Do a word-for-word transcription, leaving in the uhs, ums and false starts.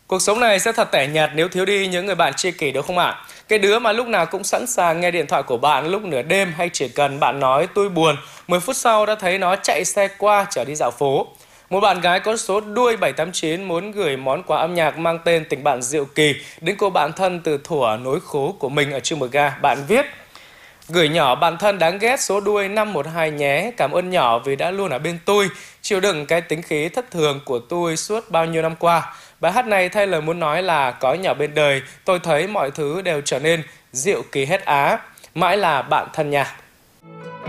Cuộc sống này sẽ thật tẻ nhạt nếu thiếu đi những người bạn tri kỷ, đúng không ạ? Cái đứa mà lúc nào cũng sẵn sàng nghe điện thoại của bạn lúc nửa đêm, hay chỉ cần bạn nói tôi buồn, mười phút sau đã thấy nó chạy xe qua chở đi dạo phố. Một bạn gái có số đuôi bảy tám chín muốn gửi món quà âm nhạc mang tên Tình bạn diệu kỳ đến cô bạn thân từ thuở nối khố của mình ở Trư Mờ Ga. Bạn viết: gửi nhỏ bạn thân đáng ghét số đuôi năm một hai nhé, cảm ơn nhỏ vì đã luôn ở bên tôi, chịu đựng cái tính khí thất thường của tôi suốt bao nhiêu năm qua. Bài hát này thay lời muốn nói là có nhỏ bên đời, tôi thấy mọi thứ đều trở nên diệu kỳ hết á, mãi là bạn thân nha.